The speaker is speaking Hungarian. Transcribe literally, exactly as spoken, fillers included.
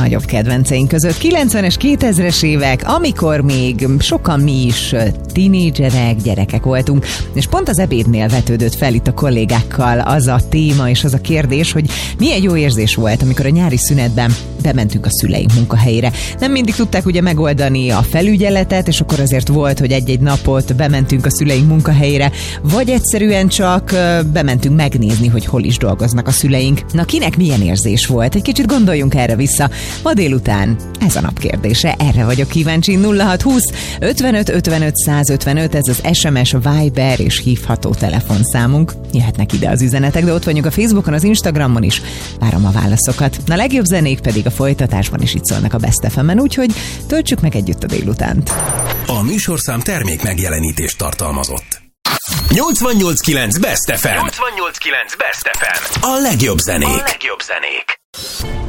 legnagyobb kedvenceink között. kilencvenes, kétezres évek, amikor még sokan mi is tínédzserek, gyerekek voltunk, és pont az ebédnél vetődött fel itt a kollégákkal az a téma és az a kérdés, hogy milyen jó érzés volt, amikor a nyári szünetben bementünk a szüleink munkahelyére. Nem mindig tudták ugye megoldani a felügyeletet, és akkor azért volt, hogy egy-egy napot bementünk a szüleink munkahelyére, vagy egyszerűen csak bementünk megnézni, hogy hol is dolgoznak a szüleink. Na, kinek milyen érzés volt? Egy kicsit gondoljunk erre vissza. Ma délután ez a nap kérdése, erre vagyok kíváncsi. nulla hat húsz ötvenöt ötvenöt százötvenöt, ez az es em es, Viber és hívható telefonszámunk. Jöhetnek ide az üzenetek, de ott vagyunk a Facebookon, az Instagramon is. Várom a válaszokat. Na, legjobb zenék pedig a folytatásban is itt szólnak a Best ef emen, úgyhogy töltsük meg együtt a délutánt. A műsorszám termék megjelenítést tartalmazott. nyolcvannyolc kilenc Best ef em. nyolcvannyolc kilenc Best ef em. A legjobb zenék. A legjobb zenék.